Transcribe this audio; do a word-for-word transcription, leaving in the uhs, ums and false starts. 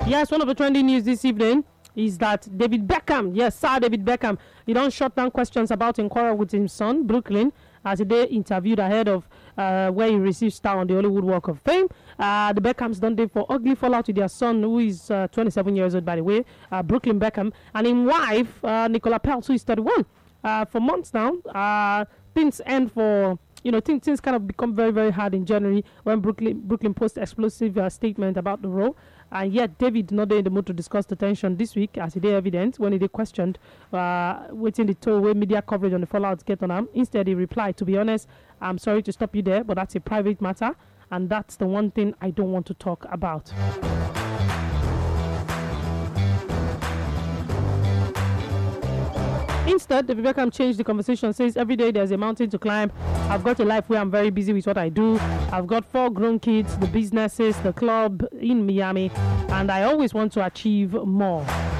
Yes, one of the trending news this evening is that David Beckham, yes, Sir David Beckham, he don't shut down questions about inquiry with his son, Brooklyn, as they interviewed ahead of uh, where he received star on the Hollywood Walk of Fame. Uh, the Beckhams done day for ugly fallout with their son, who is uh, twenty-seven years old, by the way, uh, Brooklyn Beckham, and his wife, uh, Nicola Peltz, who is thirty-one. Uh, for months now, uh, things end for... You know, things, things kind of become very, very hard in January when Brooklyn Brooklyn posts explosive uh, statement about the role. And yet, David not in the mood to discuss the tension this week, as it is evident when he did questioned, uh, waiting the toll where media coverage on the fallout get on him. Instead, he replied, to be honest, I'm sorry to stop you there, but that's a private matter. And that's the one thing I don't want to talk about. Instead, David Beckham changed the conversation, says every day there's a mountain to climb. I've got a life where I'm very busy with what I do. I've got four grown kids, the businesses, the club in Miami, and I always want to achieve more.